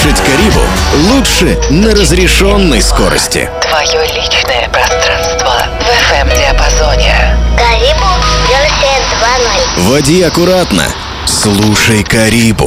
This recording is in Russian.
Слушать Карибу лучше на разрешенной скорости. Твое личное пространство в FM-диапазоне. Карибу версия 2.0. Води аккуратно. Слушай Карибу.